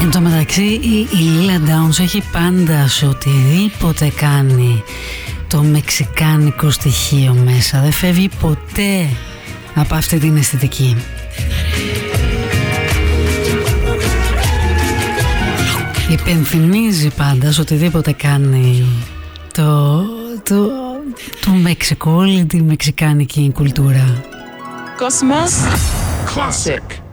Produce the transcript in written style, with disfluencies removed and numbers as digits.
Εν τω μεταξύ η Lila Downs έχει πάντα σε οτιδήποτε κάνει το μεξικάνικο στοιχείο μέσα. Δεν φεύγει ποτέ από αυτή την αισθητική. Υπενθυμίζει πάντα σε οτιδήποτε κάνει το Μεξικό, όλη τη μεξικάνικη κουλτούρα. Cosmos Classic.